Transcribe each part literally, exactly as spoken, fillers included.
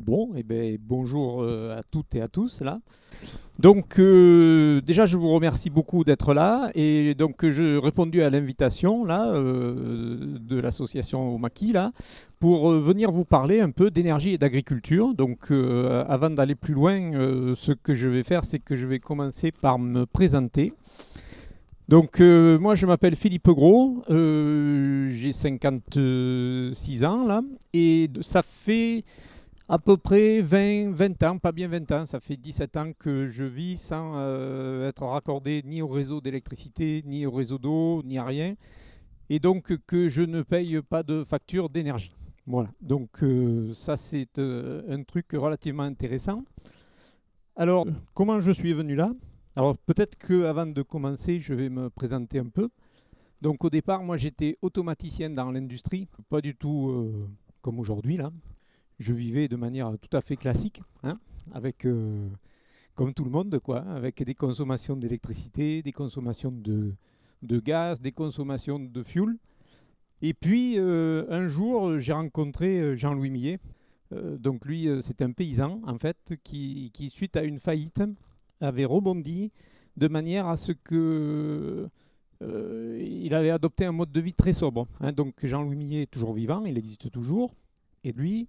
Bon, eh ben, bonjour euh, à toutes et à tous là. Donc euh, déjà je vous remercie beaucoup d'être là et donc j'ai répondu à l'invitation là euh, de l'association Omaki là pour euh, venir vous parler un peu d'énergie et d'agriculture. Donc euh, avant d'aller plus loin, euh, ce que je vais faire c'est que je vais commencer par me présenter. Donc euh, moi je m'appelle Philippe Gros, euh, j'ai cinquante-six ans là et ça fait à peu près vingt, vingt ans, pas bien vingt ans, ça fait dix-sept ans que je vis sans euh, être raccordé ni au réseau d'électricité, ni au réseau d'eau, ni à rien. Et donc que je ne paye pas de facture d'énergie. Voilà, donc euh, ça c'est euh, un truc relativement intéressant. Alors, comment je suis venu là? Alors peut-être qu'avant de commencer, je vais me présenter un peu. Donc au départ, moi j'étais automaticien dans l'industrie, pas du tout euh, comme aujourd'hui là. Je vivais de manière tout à fait classique, hein, avec, euh, comme tout le monde, quoi, avec des consommations d'électricité, des consommations de, de gaz, des consommations de fuel. Et puis, euh, un jour, j'ai rencontré euh, Jean-Louis Millet. Euh, donc lui, euh, c'est un paysan, en fait, qui, qui, suite à une faillite, avait rebondi de manière à ce que euh, il avait adopté un mode de vie très sobre, hein. Donc Jean-Louis Millet est toujours vivant, il existe toujours. Et lui,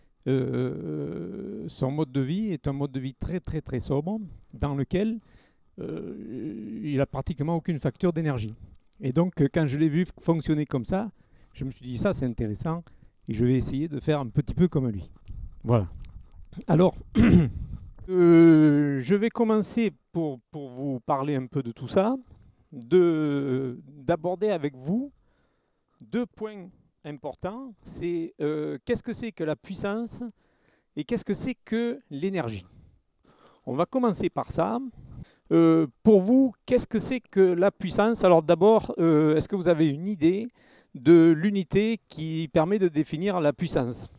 euh, son mode de vie est un mode de vie très très très sobre dans lequel euh, il a pratiquement aucune facture d'énergie. Et donc quand je l'ai vu fonctionner comme ça, je me suis dit ça c'est intéressant et je vais essayer de faire un petit peu comme lui. Voilà. Alors, euh, je vais commencer pour, pour vous parler un peu de tout ça, de, d'aborder avec vous deux points importants. C'est euh, qu'est-ce que c'est que la puissance et qu'est-ce que c'est que l'énergie. On va commencer par ça. Euh, pour vous, qu'est-ce que c'est que la puissance? Alors d'abord, euh, est-ce que vous avez une idée de l'unité qui permet de définir la puissance?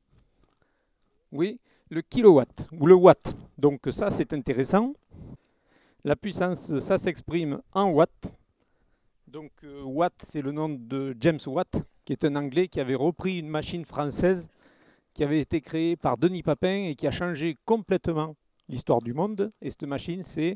Oui, le kilowatt ou le watt. Donc ça, c'est intéressant. La puissance, ça s'exprime en watts. Donc euh, Watt, c'est le nom de James Watt, qui est un Anglais qui avait repris une machine française qui avait été créée par Denis Papin et qui a changé complètement l'histoire du monde. Et cette machine, c'est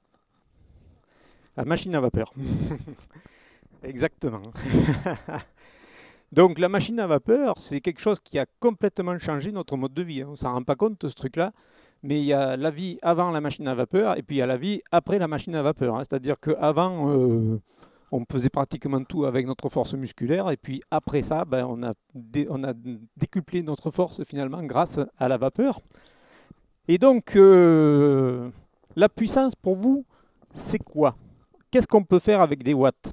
la machine à vapeur. Exactement. Donc la machine à vapeur, c'est quelque chose qui a complètement changé notre mode de vie, hein. On ne s'en rend pas compte, ce truc-là. Mais il y a la vie avant la machine à vapeur et puis il y a la vie après la machine à vapeur, hein. C'est-à-dire qu'avant, euh, on faisait pratiquement tout avec notre force musculaire. Et puis après ça, ben, on, a dé- on a décuplé notre force finalement grâce à la vapeur. Et donc, euh, la puissance pour vous, c'est quoi? Qu'est-ce qu'on peut faire avec des watts?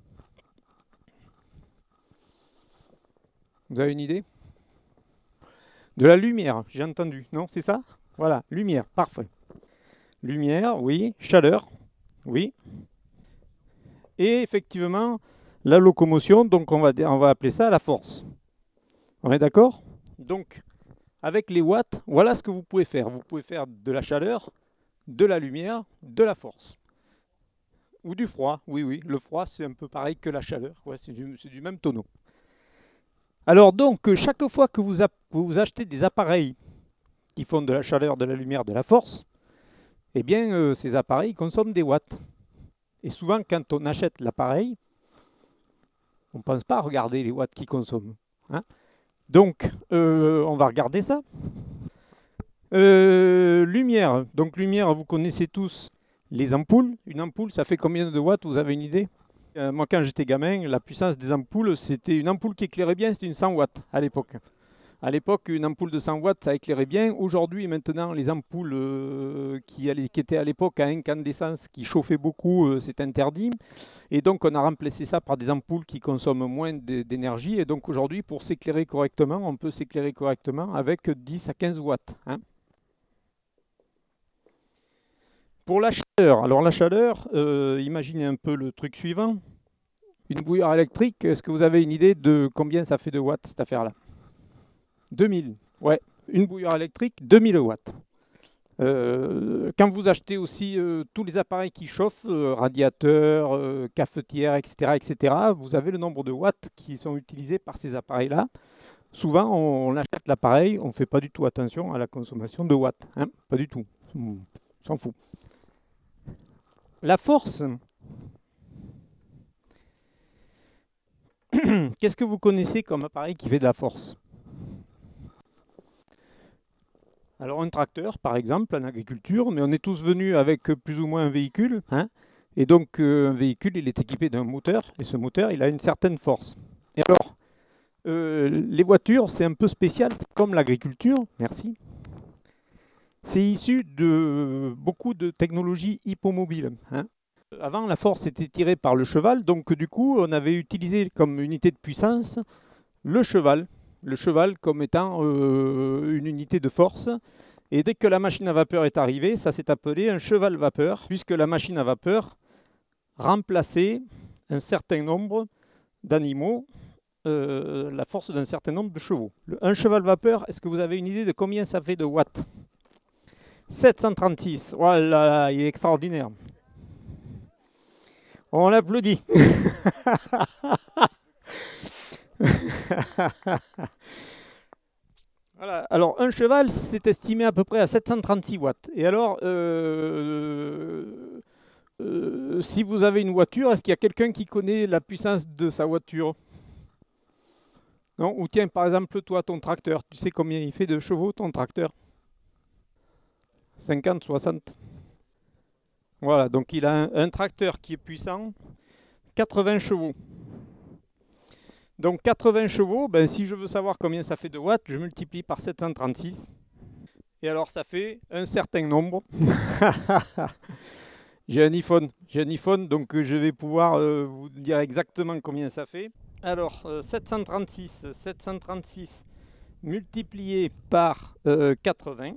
Vous avez une idée? De la lumière, j'ai entendu. Non, c'est ça? Voilà, lumière, parfait. Lumière, oui. Chaleur, oui. Et effectivement, la locomotion, donc on va, on va appeler ça la force. On est d'accord? Donc, avec les watts, voilà ce que vous pouvez faire. Vous pouvez faire de la chaleur, de la lumière, de la force. Ou du froid, oui, oui. Le froid, c'est un peu pareil que la chaleur. Ouais, c'est du, c'est du même tonneau. Alors donc, chaque fois que vous, vous achetez des appareils qui font de la chaleur, de la lumière, de la force, eh bien, euh, ces appareils consomment des watts. Et souvent, quand on achète l'appareil, on ne pense pas à regarder les watts qu'il consomme, hein. Donc, euh, on va regarder ça. Euh, lumière. Donc, lumière, vous connaissez tous les ampoules. Une ampoule, ça fait combien de watts? Vous avez une idée? Euh, Moi, quand j'étais gamin, la puissance des ampoules, c'était une ampoule qui éclairait bien, c'était une cent watts à l'époque. À l'époque, une ampoule de cent watts, ça éclairait bien. Aujourd'hui, maintenant, les ampoules euh, qui, qui étaient à l'époque à incandescence, qui chauffaient beaucoup, euh, c'est interdit. Et donc, on a remplacé ça par des ampoules qui consomment moins d'énergie. Et donc, aujourd'hui, pour s'éclairer correctement, on peut s'éclairer correctement avec dix à quinze watts, hein. Pour la chaleur, alors la chaleur, euh, imaginez un peu le truc suivant. Une bouilloire électrique, est-ce que vous avez une idée de combien ça fait de watts cette affaire-là? deux mille, ouais. Une bouilloire électrique, deux mille watts. Euh, quand vous achetez aussi euh, tous les appareils qui chauffent, euh, radiateurs, euh, cafetières, et cetera, et cetera, vous avez le nombre de watts qui sont utilisés par ces appareils-là. souvent on, on achète l'appareil, on ne fait pas du tout attention à la consommation de watts. Hein, pas du tout. On s'en fout. La force. Qu'est-ce que vous connaissez comme appareil qui fait de la force? Alors un tracteur, par exemple, en agriculture, mais on est tous venus avec plus ou moins un véhicule. Hein, et donc euh, un véhicule, il est équipé d'un moteur, et ce moteur, il a une certaine force. Et alors, euh, les voitures, c'est un peu spécial, c'est comme l'agriculture. Merci. C'est issu de beaucoup de technologies hippomobiles. Hein. Avant, la force était tirée par le cheval, donc du coup, on avait utilisé comme unité de puissance le cheval. Le cheval comme étant euh, une unité de force. Et dès que la machine à vapeur est arrivée, ça s'est appelé un cheval vapeur, puisque la machine à vapeur remplaçait un certain nombre d'animaux, euh, la force d'un certain nombre de chevaux. Le, un cheval vapeur, est-ce que vous avez une idée de combien ça fait de watts? sept cent trente-six. Voilà, il est extraordinaire. On l'applaudit. Voilà. Alors, un cheval, c'est estimé à peu près à sept cent trente-six watts. Et alors, euh, euh, si vous avez une voiture, est-ce qu'il y a quelqu'un qui connaît la puissance de sa voiture? Non? Ou tiens, par exemple, toi, ton tracteur, tu sais combien il fait de chevaux, ton tracteur? cinquante, soixante. Voilà, donc il a un, un tracteur qui est puissant, quatre-vingts chevaux. Donc quatre-vingts chevaux, ben, si je veux savoir combien ça fait de watts, je multiplie par sept cent trente-six. Et alors ça fait un certain nombre. J'ai un iPhone, j'ai un iPhone, donc euh, je vais pouvoir euh, vous dire exactement combien ça fait. Alors euh, sept cent trente-six, sept cent trente-six multiplié par euh, quatre-vingts.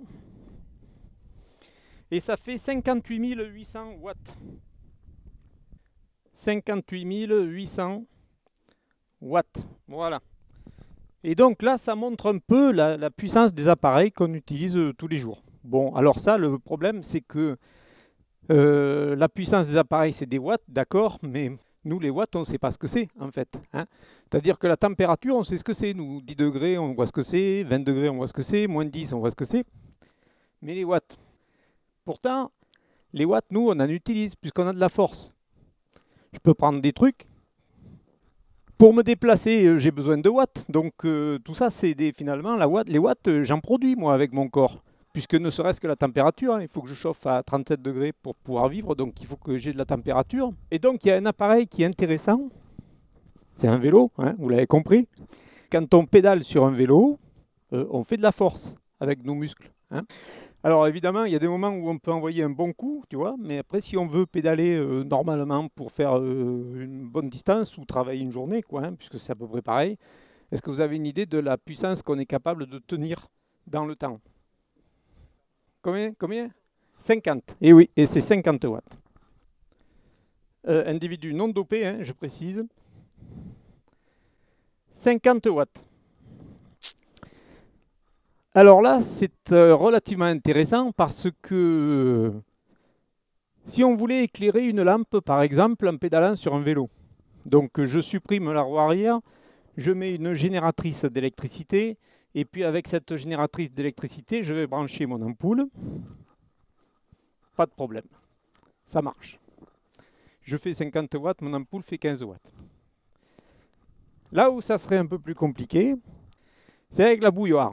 Et ça fait cinquante-huit mille huit cents watts. cinquante-huit mille huit cents watts. Voilà. Et donc là, ça montre un peu la, la puissance des appareils qu'on utilise euh, tous les jours. Bon, alors ça, le problème, c'est que euh, la puissance des appareils, c'est des watts, d'accord, mais nous, les watts, on ne sait pas ce que c'est, en fait. Hein. C'est-à-dire que la température, on sait ce que c'est. Nous, dix degrés, on voit ce que c'est. vingt degrés, on voit ce que c'est. Moins dix, on voit ce que c'est. Mais les watts. Pourtant, les watts, nous, on en utilise, puisqu'on a de la force. Je peux prendre des trucs. Pour me déplacer, euh, j'ai besoin de watts. Donc euh, tout ça, c'est des, finalement, la watt, les watts, euh, j'en produis moi avec mon corps. Puisque ne serait-ce que la température, hein, il faut que je chauffe à trente-sept degrés pour pouvoir vivre. Donc il faut que j'ai de la température. Et donc il y a un appareil qui est intéressant. C'est un vélo, hein, vous l'avez compris. Quand on pédale sur un vélo, euh, on fait de la force avec nos muscles. Hein. Alors évidemment, il y a des moments où on peut envoyer un bon coup, tu vois, mais après, si on veut pédaler euh, normalement pour faire euh, une bonne distance ou travailler une journée, quoi, hein, puisque c'est à peu près pareil, est-ce que vous avez une idée de la puissance qu'on est capable de tenir dans le temps? Combien? Combien? cinquante. Et oui, et c'est cinquante watts. Euh, individu non dopé, hein, je précise. cinquante watts. Alors là, c'est euh, relativement intéressant parce que euh, si on voulait éclairer une lampe, par exemple, en pédalant sur un vélo, donc je supprime la roue arrière, je mets une génératrice d'électricité, et puis avec cette génératrice d'électricité, je vais brancher mon ampoule. Pas de problème, ça marche. Je fais cinquante watts, mon ampoule fait quinze watts. Là où ça serait un peu plus compliqué, c'est avec la bouilloire.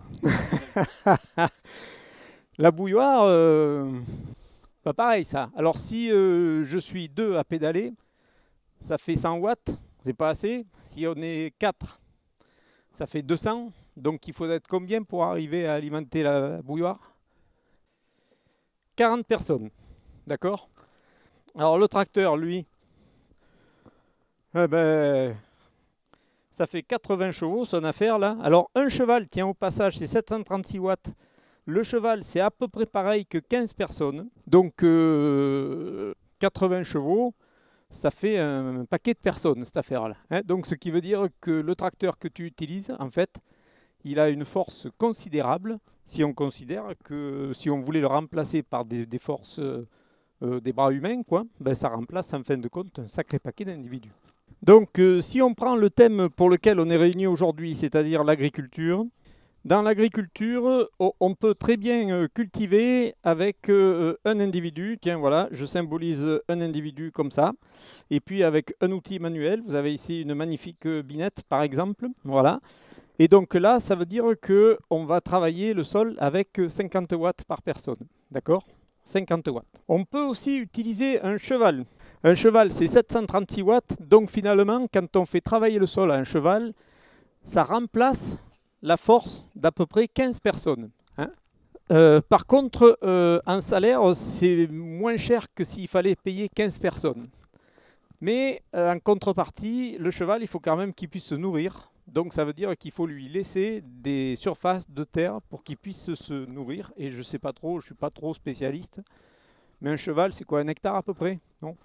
La bouilloire, euh, pas pareil ça. Alors si euh, je suis deux à pédaler, ça fait cent watts, c'est pas assez. Si on est quatre, ça fait deux cents. Donc il faut être combien pour arriver à alimenter la bouilloire? quarante personnes, d'accord? Alors le tracteur, lui, eh ben, ça fait quatre-vingts chevaux son affaire là. Alors un cheval, tiens au passage, c'est sept cent trente-six watts. Le cheval, c'est à peu près pareil que quinze personnes. Donc euh, quatre-vingts chevaux, ça fait un paquet de personnes cette affaire-là. Hein. Donc ce qui veut dire que le tracteur que tu utilises, en fait, il a une force considérable si on considère que si on voulait le remplacer par des, des forces, euh, des bras humains, quoi, ben ça remplace en fin de compte un sacré paquet d'individus. Donc, euh, si on prend le thème pour lequel on est réunis aujourd'hui, c'est-à-dire l'agriculture, dans l'agriculture, o- on peut très bien euh, cultiver avec euh, un individu. Tiens, voilà, je symbolise un individu comme ça. Et puis avec un outil manuel, vous avez ici une magnifique euh, binette, par exemple. Voilà. Et donc là, ça veut dire que on va travailler le sol avec euh, cinquante watts par personne. D'accord? cinquante watts. On peut aussi utiliser un cheval. Un cheval, c'est sept cent trente-six watts. Donc finalement, quand on fait travailler le sol à un cheval, ça remplace la force d'à peu près quinze personnes. Hein. Euh, par contre, euh, en salaire, c'est moins cher que s'il fallait payer quinze personnes. Mais euh, en contrepartie, le cheval, il faut quand même qu'il puisse se nourrir. Donc ça veut dire qu'il faut lui laisser des surfaces de terre pour qu'il puisse se nourrir. Et je ne sais pas trop, je ne suis pas trop spécialiste. Mais un cheval, c'est quoi, un hectare à peu près? Non?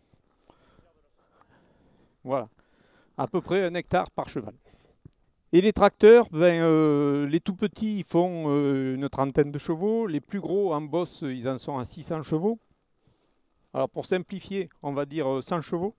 Voilà, à peu près un hectare par cheval. Et les tracteurs, ben, euh, les tout petits, ils font euh, une trentaine de chevaux. Les plus gros, en bosse, ils en sont à six cents chevaux. Alors pour simplifier, on va dire euh, cent chevaux.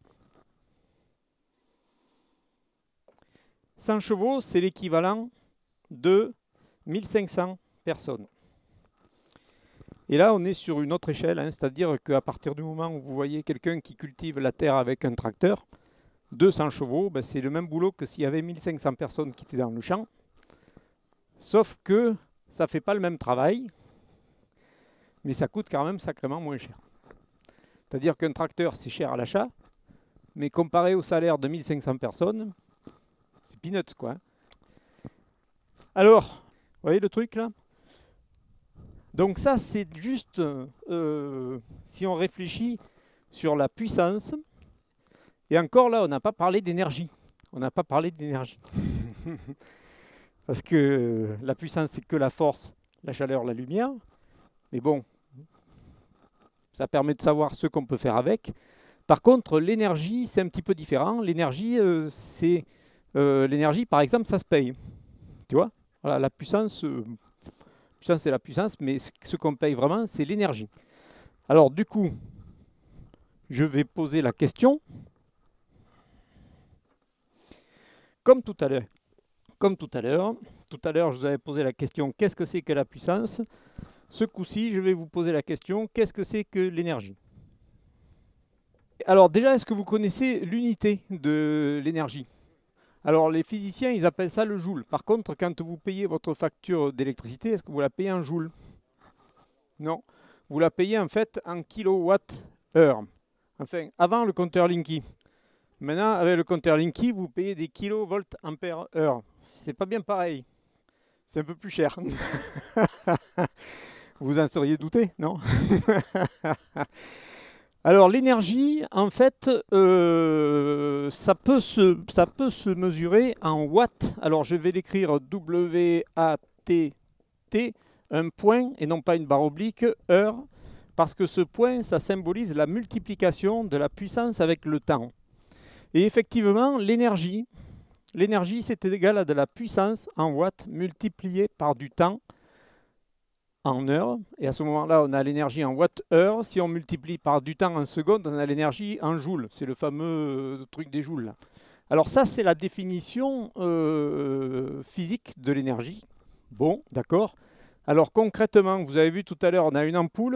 cent chevaux, c'est l'équivalent de mille cinq cents personnes. Et là, on est sur une autre échelle, hein, c'est-à-dire qu'à partir du moment où vous voyez quelqu'un qui cultive la terre avec un tracteur, deux cents chevaux, ben, c'est le même boulot que s'il y avait mille cinq cents personnes qui étaient dans le champ. Sauf que ça ne fait pas le même travail, mais ça coûte quand même sacrément moins cher. C'est-à-dire qu'un tracteur, c'est cher à l'achat, mais comparé au salaire de mille cinq cents personnes, c'est peanuts, quoi. Alors, vous voyez le truc là? Donc ça, c'est juste, euh, si on réfléchit sur la puissance, et encore là, on n'a pas parlé d'énergie. On n'a pas parlé d'énergie. Parce que la puissance, c'est que la force, la chaleur, la lumière. Mais bon, ça permet de savoir ce qu'on peut faire avec. Par contre, l'énergie, c'est un petit peu différent. L'énergie, euh, c'est euh, l'énergie, par exemple, ça se paye. Tu vois? Voilà, la puissance, euh, puissance, c'est la puissance, mais ce, ce qu'on paye vraiment, c'est l'énergie. Alors, du coup, je vais poser la question, comme tout à l'heure. Comme tout à l'heure, tout à l'heure, je vous avais posé la question qu'est-ce que c'est que la puissance? Ce coup-ci, je vais vous poser la question qu'est-ce que c'est que l'énergie? Alors déjà, est-ce que vous connaissez l'unité de l'énergie? Alors les physiciens, ils appellent ça le joule. Par contre, quand vous payez votre facture d'électricité, est-ce que vous la payez en joule? Non. Vous la payez en fait en kilowatts-heure. Enfin, avant le compteur Linky. Maintenant, avec le compteur Linky, vous payez des kilovolts ampères heure. C'est pas bien pareil. C'est un peu plus cher. Vous en seriez douté, non? Alors l'énergie, en fait, euh, ça, peut se, ça peut se mesurer en watts. Alors je vais l'écrire W A T T, un point et non pas une barre oblique, heure, parce que ce point, ça symbolise la multiplication de la puissance avec le temps. Et effectivement, l'énergie, l'énergie c'est égal à de la puissance en watts multipliée par du temps en heures. Et à ce moment-là, on a l'énergie en watts-heure. Si on multiplie par du temps en secondes, on a l'énergie en joules. C'est le fameux euh, truc des joules, là. Alors ça, c'est la définition euh, physique de l'énergie. Bon, d'accord. Alors concrètement, vous avez vu tout à l'heure, on a une ampoule.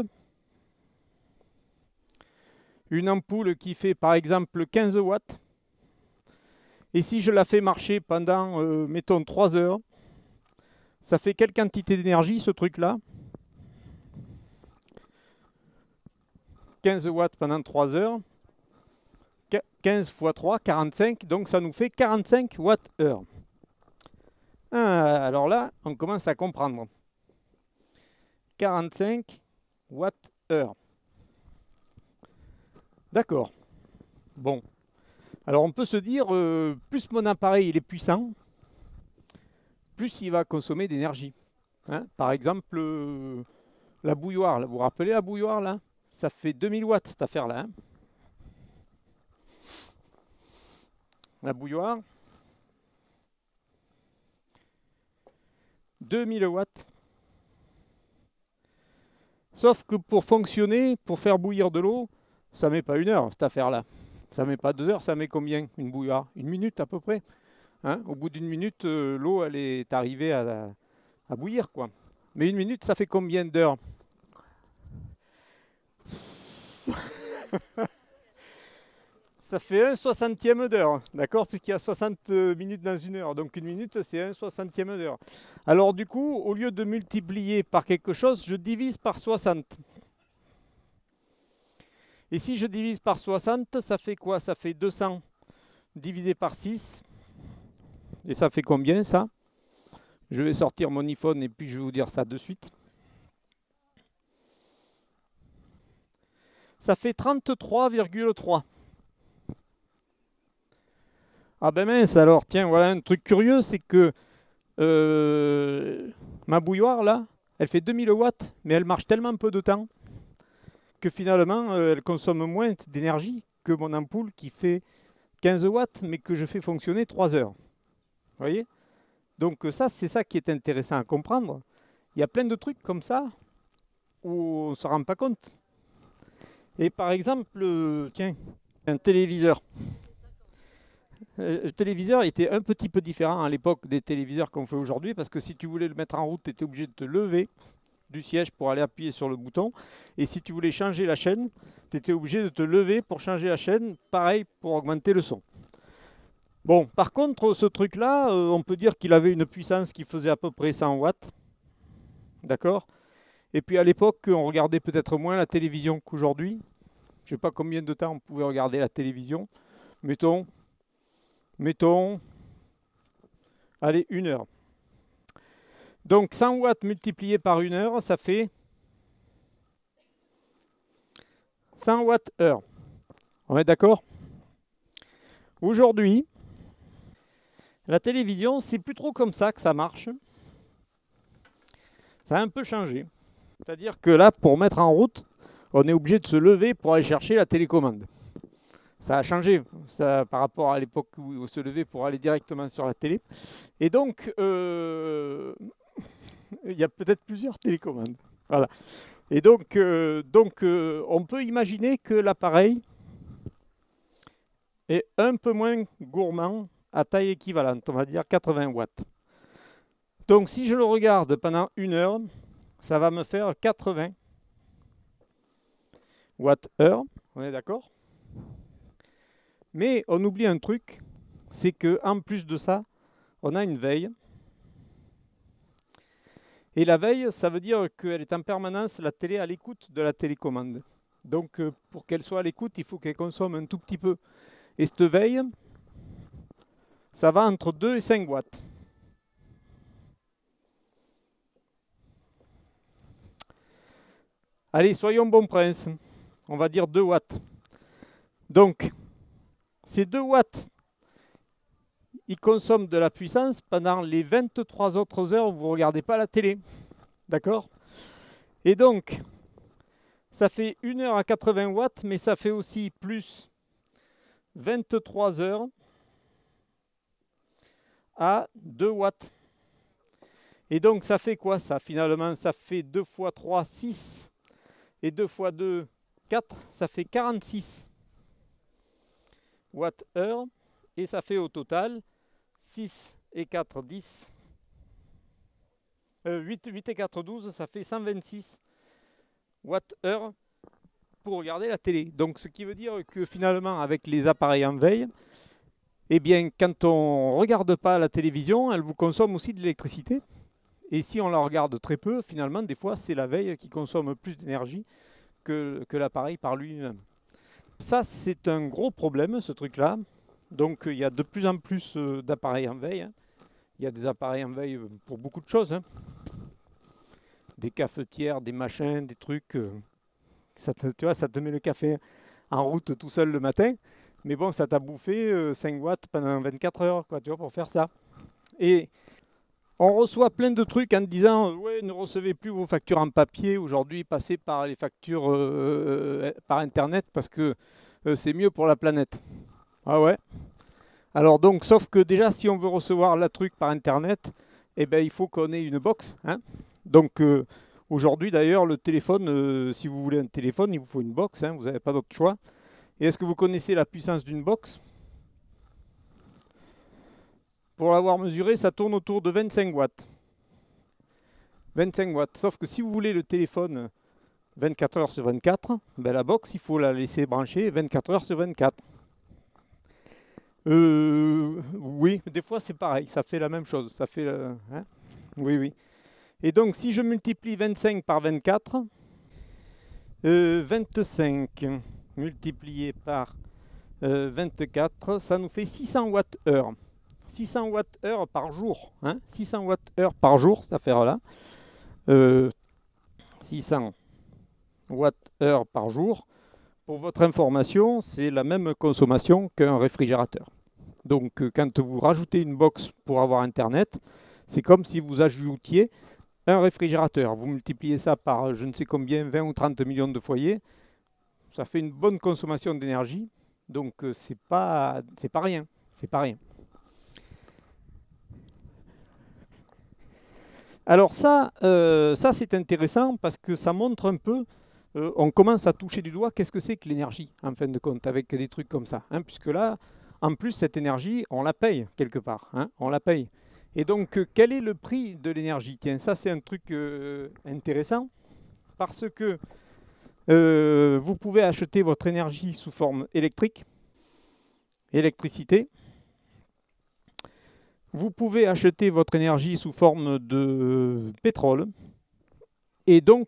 Une ampoule qui fait par exemple quinze watts. Et si je la fais marcher pendant, euh, mettons, trois heures, ça fait quelle quantité d'énergie ce truc-là? quinze watts pendant trois heures. quinze fois trois, quarante-cinq. Donc ça nous fait quarante-cinq watts-heure. Ah, alors là, on commence à comprendre. quarante-cinq watts-heure. D'accord. Bon. Alors on peut se dire, euh, plus mon appareil il est puissant, plus il va consommer d'énergie. Hein, par exemple, euh, la bouilloire. Là, vous vous rappelez la bouilloire là? Ça fait deux mille watts cette affaire-là. Hein, la bouilloire. deux mille watts. Sauf que pour fonctionner, pour faire bouillir de l'eau, ça ne met pas une heure cette affaire-là. Ça met pas deux heures, ça met combien une bouilloire? Une minute à peu près. Hein, au bout d'une minute, euh, l'eau elle est arrivée à, à bouillir, quoi. Mais une minute, ça fait combien d'heures? Ça fait un soixantième d'heure, d'accord? Puisqu'il y a soixante minutes dans une heure. Donc une minute, c'est un soixantième d'heure. Alors du coup, au lieu de multiplier par quelque chose, je divise par soixante. Et si je divise par soixante, ça fait quoi? Ça fait deux cents divisé par six. Et ça fait combien, ça? Je vais sortir mon iPhone et puis je vais vous dire ça de suite. Ça fait trente-trois virgule trois. Ah ben mince alors, tiens, voilà un truc curieux, c'est que euh, ma bouilloire là, elle fait deux mille watts, mais elle marche tellement peu de temps que finalement euh, elle consomme moins d'énergie que mon ampoule qui fait quinze watts, mais que je fais fonctionner trois heures. Vous voyez? Donc ça, c'est ça qui est intéressant à comprendre. Il y a plein de trucs comme ça où on ne se rend pas compte. Et par exemple, euh, tiens, un téléviseur. Euh, le téléviseur était un petit peu différent à l'époque des téléviseurs qu'on fait aujourd'hui, parce que si tu voulais le mettre en route, tu étais obligé de te lever du siège pour aller appuyer sur le bouton. Et si tu voulais changer la chaîne, tu étais obligé de te lever pour changer la chaîne, pareil pour augmenter le son. Bon, par contre, ce truc-là, euh, on peut dire qu'il avait une puissance qui faisait à peu près cent watts. D'accord? Et puis à l'époque, on regardait peut-être moins la télévision qu'aujourd'hui. Je ne sais pas combien de temps on pouvait regarder la télévision. Mettons, mettons, allez, une heure. Donc cent watts multiplié par une heure, ça fait cent watts heure. On est d'accord? Aujourd'hui, la télévision, c'est plus trop comme ça que ça marche. Ça a un peu changé. C'est-à-dire que là, pour mettre en route, on est obligé de se lever pour aller chercher la télécommande. Ça a changé ça, par rapport à l'époque où on se levait pour aller directement sur la télé. Et donc, euh, il y a peut-être plusieurs télécommandes. Voilà. Et donc, euh, donc euh, on peut imaginer que l'appareil est un peu moins gourmand à taille équivalente, on va dire quatre-vingts watts. Donc si je le regarde pendant une heure, ça va me faire quatre-vingts watts heure, on est d'accord? Mais on oublie un truc, c'est qu'en plus de ça, on a une veille. Et la veille, ça veut dire qu'elle est en permanence, la télé, à l'écoute de la télécommande. Donc euh, pour qu'elle soit à l'écoute, il faut qu'elle consomme un tout petit peu. Et cette veille, ça va entre deux et cinq watts. Allez, soyons bons princes. On va dire deux watts. Donc, ces deux watts, ils consomment de la puissance pendant les vingt-trois autres heures où vous ne regardez pas la télé. D'accord? Et donc, ça fait une heure à quatre-vingts watts, mais ça fait aussi plus vingt-trois heures à deux watts. Et donc, ça fait quoi ça? Finalement, ça fait deux fois trois, six. Et deux fois deux, quatre. Ça fait quarante-six watts heure. Et ça fait au total six et quatre, dix. Euh, huit, huit et quatre, douze. Ça fait cent vingt-six watts heure pour regarder la télé. Donc, ce qui veut dire que finalement, avec les appareils en veille, eh bien, quand on ne regarde pas la télévision, elle vous consomme aussi de l'électricité. Et si on la regarde très peu, finalement, des fois, c'est la veille qui consomme plus d'énergie que, que l'appareil par lui-même. Ça, c'est un gros problème, ce truc-là. Donc, il y a de plus en plus euh, d'appareils en veille. Hein. Il y a des appareils en veille pour beaucoup de choses. Hein. Des cafetières, des machins, des trucs. Euh, ça te, tu vois, ça te met le café en route tout seul le matin. Mais bon, ça t'a bouffé euh, cinq watts pendant vingt-quatre heures, quoi, tu vois, pour faire ça. Et on reçoit plein de trucs en disant euh, ouais, ne recevez plus vos factures en papier. Aujourd'hui, passez par les factures euh, par Internet parce que euh, c'est mieux pour la planète. Ah ouais. Alors donc, sauf que déjà, si on veut recevoir la truc par Internet, eh ben, il faut qu'on ait une box. Hein. Donc euh, aujourd'hui, d'ailleurs, le téléphone, euh, si vous voulez un téléphone, il vous faut une box. Hein, vous n'avez pas d'autre choix. Et est-ce que vous connaissez la puissance d'une box? Pour l'avoir mesuré, ça tourne autour de vingt-cinq watts. vingt-cinq watts. Sauf que si vous voulez le téléphone vingt-quatre heures sur vingt-quatre, ben la box, il faut la laisser brancher vingt-quatre heures sur vingt-quatre. Euh, oui, des fois c'est pareil, ça fait la même chose. Ça fait, euh, hein, oui, oui. Et donc si je multiplie vingt-cinq par vingt-quatre, euh, vingt-cinq multiplié par euh, vingt-quatre, ça nous fait six cents watts-heure. six cents watts-heure par jour. Hein, six cents watts-heure par jour, cette affaire-là. Euh, six cents watts-heure par jour. Pour votre information, c'est la même consommation qu'un réfrigérateur. Donc euh, quand vous rajoutez une box pour avoir Internet, c'est comme si vous ajoutiez un réfrigérateur. Vous multipliez ça par je ne sais combien, vingt ou trente millions de foyers. Ça fait une bonne consommation d'énergie. Donc euh, c'est pas, c'est pas rien. C'est pas rien. Alors ça, euh, ça c'est intéressant parce que ça montre un peu, euh, on commence à toucher du doigt qu'est-ce que c'est que l'énergie, en fin de compte, avec des trucs comme ça. Hein, puisque là, en plus, cette énergie, on la paye quelque part. Hein, on la paye. Et donc, euh, quel est le prix de l'énergie? Tiens, ça c'est un truc euh, intéressant parce que euh, vous pouvez acheter votre énergie sous forme électrique, électricité. Vous pouvez acheter votre énergie sous forme de pétrole. Et donc,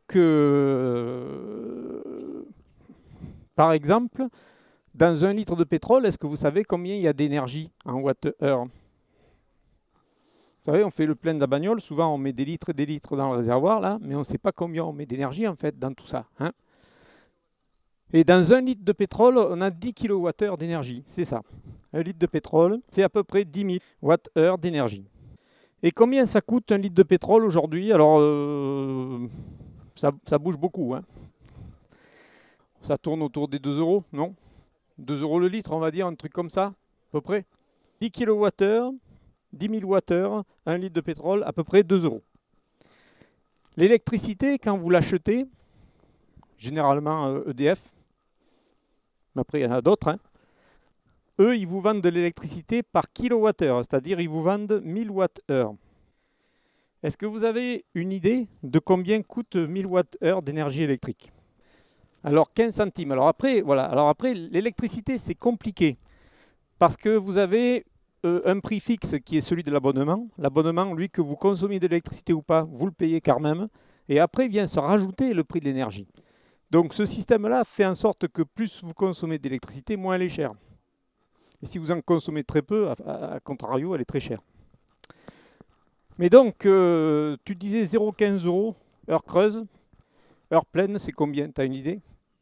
euh, par exemple, dans un litre de pétrole, est-ce que vous savez combien il y a d'énergie en watts-heure? Vous savez, on fait le plein de la bagnole, souvent on met des litres et des litres dans le réservoir, là, mais on ne sait pas combien on met d'énergie en fait dans tout ça. Hein. Et dans un litre de pétrole, on a dix kilowattheures d'énergie, c'est ça. Un litre de pétrole, c'est à peu près dix mille watts-heure d'énergie. Et combien ça coûte un litre de pétrole aujourd'hui? Alors, euh, ça, ça bouge beaucoup. Hein. Ça tourne autour des deux euros, non? deux euros le litre, on va dire, un truc comme ça, à peu près. dix kilowattheures, dix mille watts-heure, un litre de pétrole, à peu près deux euros. L'électricité, quand vous l'achetez, généralement E D F, mais après il y en a d'autres, hein, eux, ils vous vendent de l'électricité par kilowattheure, c'est-à-dire ils vous vendent mille watts-heure. Est-ce que vous avez une idée de combien coûte mille watts-heure d'énergie électrique? Alors quinze centimes. Alors après, voilà. Alors après, l'électricité, c'est compliqué parce que vous avez euh, un prix fixe qui est celui de l'abonnement. L'abonnement, lui, que vous consommez de l'électricité ou pas, vous le payez quand même. Et après vient se rajouter le prix de l'énergie. Donc ce système-là fait en sorte que plus vous consommez d'électricité, moins elle est chère. Et si vous en consommez très peu, à, à, à contrario, elle est très chère. Mais donc, euh, tu disais zéro virgule quinze euros, heure creuse, heure pleine, c'est combien? Tu as une idée?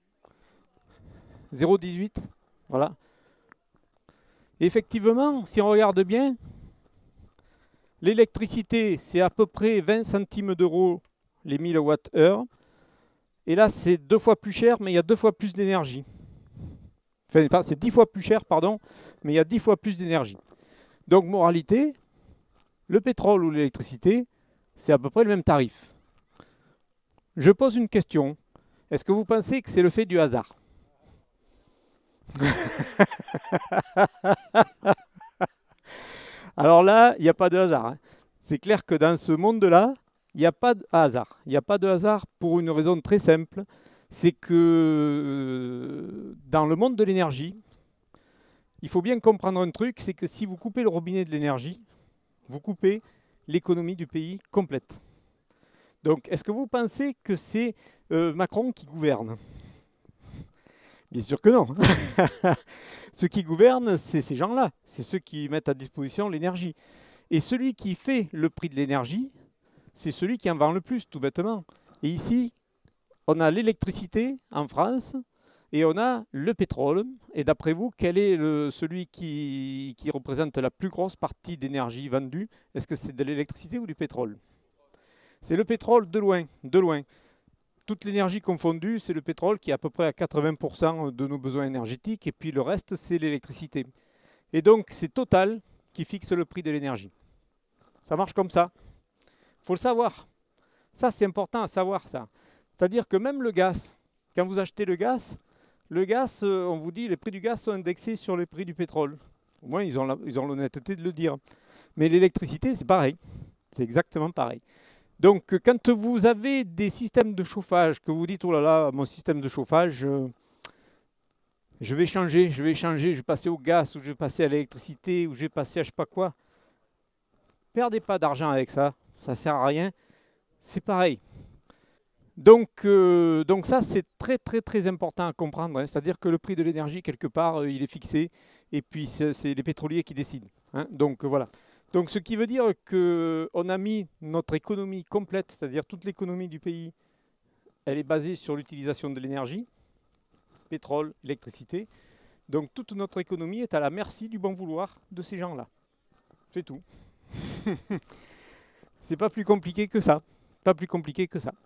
zéro virgule dix-huit, voilà. Et effectivement, si on regarde bien, l'électricité, c'est à peu près vingt centimes d'euros les mille watts-heure. Et là, c'est deux fois plus cher, mais il y a deux fois plus d'énergie. Enfin, c'est dix fois plus cher, pardon, mais il y a dix fois plus d'énergie. Donc, moralité, le pétrole ou l'électricité, c'est à peu près le même tarif. Je pose une question. Est-ce que vous pensez que c'est le fait du hasard? Alors là, il n'y a pas de hasard. Hein. C'est clair que dans ce monde-là, il n'y a pas de hasard. Il n'y a pas de hasard pour une raison très simple. C'est que dans le monde de l'énergie, il faut bien comprendre un truc, c'est que si vous coupez le robinet de l'énergie, vous coupez l'économie du pays complète. Donc, est-ce que vous pensez que c'est euh, Macron qui gouverne? Bien sûr que non. Ceux qui gouvernent, c'est ces gens-là. C'est ceux qui mettent à disposition l'énergie. Et celui qui fait le prix de l'énergie, c'est celui qui en vend le plus, tout bêtement. Et ici, on a l'électricité en France et on a le pétrole. Et d'après vous, quel est le, celui qui, qui représente la plus grosse partie d'énergie vendue? Est-ce que c'est de l'électricité ou du pétrole? C'est le pétrole de loin, de loin. Toute l'énergie confondue, c'est le pétrole qui est à peu près à quatre-vingts pour cent de nos besoins énergétiques. Et puis le reste, c'est l'électricité. Et donc, c'est Total qui fixe le prix de l'énergie. Ça marche comme ça. Il faut le savoir. Ça, c'est important à savoir, ça. C'est-à-dire que même le gaz, quand vous achetez le gaz, Le gaz, euh, on vous dit, les prix du gaz sont indexés sur les prix du pétrole. Au moins, ils ont la- ils ont l'honnêteté de le dire. Mais l'électricité, c'est pareil. C'est exactement pareil. Donc, euh, quand vous avez des systèmes de chauffage, que vous dites, oh là là, mon système de chauffage, euh, je vais changer, je vais changer, je vais passer au gaz, ou je vais passer à l'électricité, ou je vais passer à je sais pas quoi. Perdez pas d'argent avec ça, ça sert à rien. C'est pareil. Donc, euh, donc ça, c'est très très très important à comprendre, hein. C'est-à-dire que le prix de l'énergie, quelque part, euh, il est fixé, et puis c'est c'est les pétroliers qui décident, hein. Donc euh, voilà. Donc ce qui veut dire qu'on a mis notre économie complète, c'est-à-dire toute l'économie du pays, elle est basée sur l'utilisation de l'énergie, pétrole, électricité. Donc toute notre économie est à la merci du bon vouloir de ces gens-là. C'est tout. C'est pas plus compliqué que ça. Pas plus compliqué que ça.